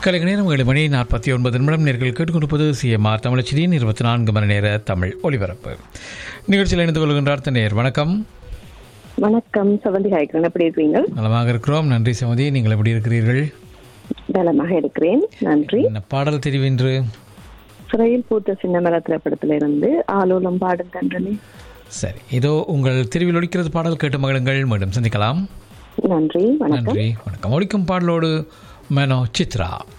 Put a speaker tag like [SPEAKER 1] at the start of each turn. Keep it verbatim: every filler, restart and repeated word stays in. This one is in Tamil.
[SPEAKER 1] கலைஞ நேரம் ஏழு மணி நாற்பத்தி ஒன்பது நிமிடம் நேர்கள் கேட்டுக்கொண்டிருப்பது சிஎம்ஆர் தமிழச்சியின் இருபத்தி நான்கு மணி நேர தமிழ் ஒலிபரப்பு நிகழ்ச்சியில் இணைந்து கொள்கின்றார் தன்னையர். வணக்கம்.
[SPEAKER 2] வணக்கம் சவந்தி ஹாய்க்கிறேன். எப்படி இருக்கிறீங்க?
[SPEAKER 1] நலமாக இருக்கிறோம், நன்றி சமதி. நீங்கள் எப்படி இருக்கிறீர்கள்?
[SPEAKER 2] நலமாக இருக்கிறேன், நன்றி.
[SPEAKER 1] என்ன பாடல் தெரிவின்று?
[SPEAKER 2] சிறையில் பூத்த சின்னமர திரைப்படத்திலிருந்து ஆலோலம் பாடும் தன்றனே.
[SPEAKER 1] சரி, இதோ உங்கள் தெரிவில் ஒலிக்கிறது பாடல். கேட்டு மகிழுங்கள். மீண்டும் சந்திக்கலாம்.
[SPEAKER 2] நன்றி, வணக்கம்.
[SPEAKER 1] நன்றி, வணக்கம். ஒலிக்கும் பாடலோடு மனோ சித்ரா.